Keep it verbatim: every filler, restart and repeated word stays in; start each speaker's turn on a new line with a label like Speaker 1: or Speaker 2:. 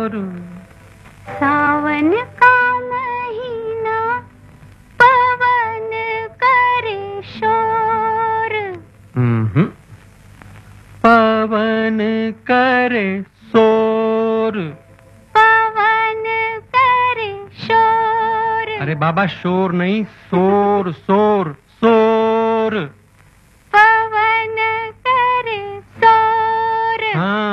Speaker 1: शोर।
Speaker 2: सावन का महीना पवन करे शोर।
Speaker 1: हम्म, पवन करे शोर।
Speaker 2: पवन करे शोर।
Speaker 1: अरे बाबा शोर नहीं, शोर शोर शोर।
Speaker 2: पवन करे शोर।
Speaker 1: हाँ